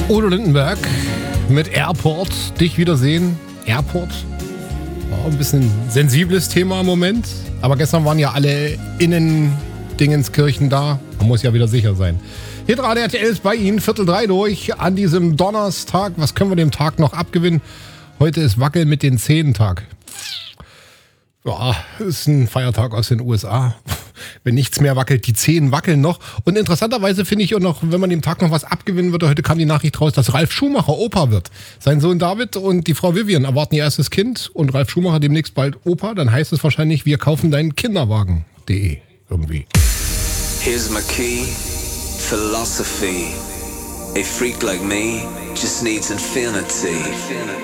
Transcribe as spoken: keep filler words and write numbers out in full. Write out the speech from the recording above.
Udo Lindenberg mit Airport, dich wiedersehen. Airport, oh, ein bisschen sensibles Thema im Moment. Aber gestern waren ja alle Innendingenskirchen da. Man muss ja wieder sicher sein. Hier gerade R T L ist bei Ihnen, Viertel drei durch an diesem Donnerstag. Was können wir dem Tag noch abgewinnen? Heute ist Wackel mit den Zehntag. Ja, ist ein Feiertag aus den U S A. Wenn nichts mehr wackelt, die Zehen wackeln noch. Und interessanterweise finde ich auch noch, wenn man dem Tag noch was abgewinnen würde, heute kam die Nachricht raus, dass Ralf Schumacher Opa wird. Sein Sohn David und die Frau Vivian erwarten ihr erstes Kind und Ralf Schumacher demnächst bald Opa. Dann heißt es wahrscheinlich, wir kaufen deinen Kinderwagen punkt de irgendwie. Here's my key, philosophy. A freak like me just needs infinity.